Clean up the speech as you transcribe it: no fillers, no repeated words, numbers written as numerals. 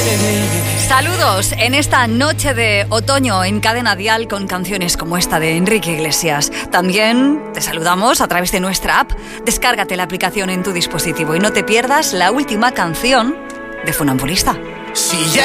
Saludos en esta noche de otoño en Cadena Dial con canciones como esta de Enrique Iglesias. También te saludamos a través de nuestra app. Descárgate la aplicación en tu dispositivo y no te pierdas la última canción de Funambulista. Si ya